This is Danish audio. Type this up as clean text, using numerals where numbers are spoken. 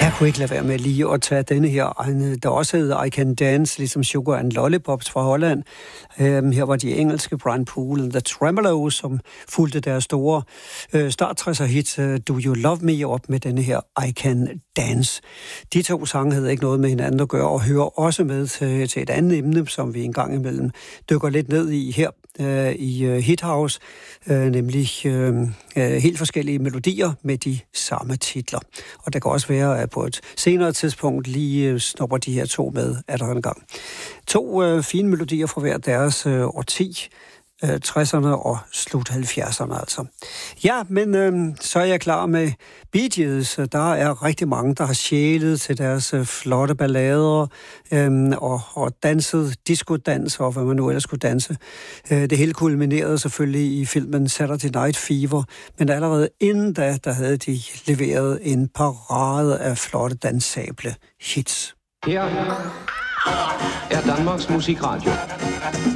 Jeg kunne ikke lade være med lige at tage denne her, der også hedder I Can Dance, ligesom Sugar and Lollipops fra Holland. Her var de engelske Brian Poole and The Tremolos, som fulgte deres store start-60'er-hit Do You Love Me op med denne her I Can Dance. De to sange havde ikke noget med hinanden at gøre, og hører også med til et andet emne, som vi en gang imellem dykker lidt ned i her i Hit House, nemlig helt forskellige melodier med de samme titler. Og det kan også være, at på et senere tidspunkt lige snupper de her to med at der en gang. To fine melodier fra hver deres årti, 60'erne og slut 70'erne altså. Ja, men så er jeg klar med Bee Gees. Der er rigtig mange, der har sjælet til deres flotte ballader og danset disco-dans og hvad man nu ellers skulle danse. Det hele kulminerede selvfølgelig i filmen Saturday Night Fever, men allerede inden da, der havde de leveret en parade af flotte dansable hits. Her er Danmarks Musikradio.